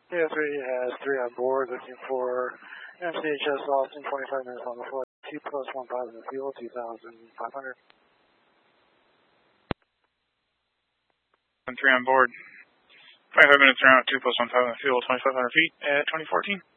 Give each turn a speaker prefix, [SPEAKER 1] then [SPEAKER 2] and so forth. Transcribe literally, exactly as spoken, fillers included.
[SPEAKER 1] A O three has three on board, looking for M C H S Austin, twenty-five minutes on the flight, two plus one thousand fuel, two thousand five hundred.
[SPEAKER 2] Three on board. twenty-five minutes around, two plus one thousand fuel, twenty-five hundred feet at twenty fourteen.